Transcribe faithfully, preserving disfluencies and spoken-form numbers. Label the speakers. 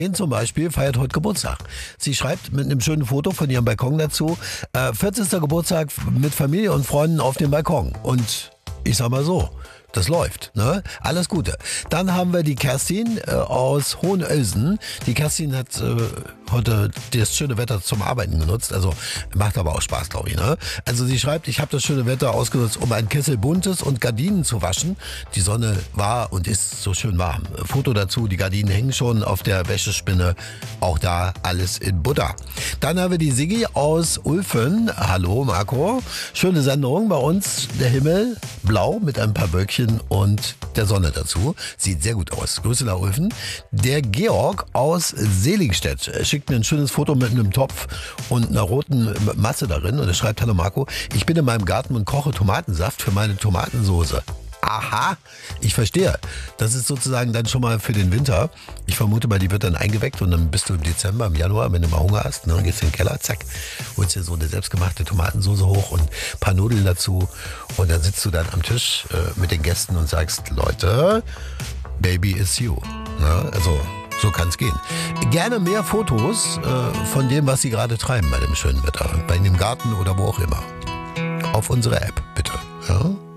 Speaker 1: Zum Beispiel feiert heute Geburtstag. Sie schreibt mit einem schönen Foto von ihrem Balkon dazu, äh, vierzigster Geburtstag mit Familie und Freunden auf dem Balkon. Und ich sag mal so, das läuft, ne? Alles Gute. Dann haben wir die Kerstin äh, aus Hohenölsen. Die Kerstin hat äh, heute das schöne Wetter zum Arbeiten genutzt. Also macht aber auch Spaß, glaube ich, ne? Also sie schreibt, ich habe das schöne Wetter ausgenutzt, um einen Kessel Buntes und Gardinen zu waschen. Die Sonne war und ist so schön warm. Foto dazu, die Gardinen hängen schon auf der Wäschespinne. Auch da alles in Butter. Dann haben wir die Siggi aus Ulfen. Hallo Marco. Schöne Sendung bei uns. Der Himmel blau mit ein paar Wölkchen und der Sonne dazu. Sieht sehr gut aus. Grüße nach Ulfen. Der Georg aus Seligstedt schickt mir ein schönes Foto mit einem Topf und einer roten Masse darin und er schreibt, hallo Marco, ich bin in meinem Garten und koche Tomatensaft für meine Tomatensoße. Aha, ich verstehe. Das ist sozusagen dann schon mal für den Winter. Ich vermute mal, die wird dann eingeweckt und dann bist du im Dezember, im Januar, wenn du mal Hunger hast, ne, dann gehst du in den Keller, zack, holst dir so eine selbstgemachte Tomatensoße hoch und ein paar Nudeln dazu und dann sitzt du dann am Tisch äh, mit den Gästen und sagst, Leute, Baby is you. Ne? Also so kann es gehen. Gerne mehr Fotos äh, von dem, was Sie gerade treiben bei dem schönen Wetter, bei dem Garten oder wo auch immer. Auf unsere App, bitte. Ja?